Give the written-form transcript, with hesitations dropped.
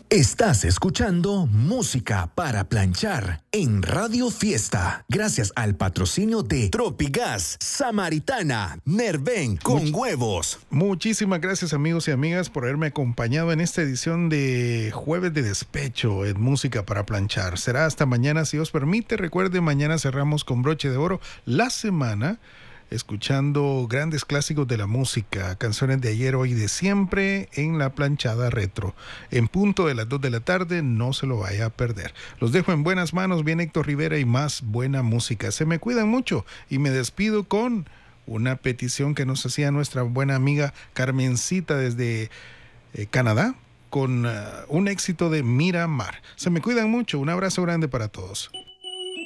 Estás escuchando Música para Planchar en Radio Fiesta, gracias al patrocinio de Tropigas, Samaritana, Nerven con huevos. Muchísimas gracias, amigos y amigas, por haberme acompañado en esta edición de Jueves de Despecho en Música para Planchar. Será hasta mañana, si Dios permite. Recuerde, mañana cerramos con broche de oro la semana, escuchando grandes clásicos de la música, canciones de ayer, hoy y de siempre, en la planchada retro. En punto de las 2 de la tarde, no se lo vaya a perder. Los dejo en buenas manos, viene Héctor Rivera y más buena música. Se me cuidan mucho y me despido con una petición que nos hacía nuestra buena amiga Carmencita desde Canadá, con un éxito de Miramar. Se me cuidan mucho, un abrazo grande para todos.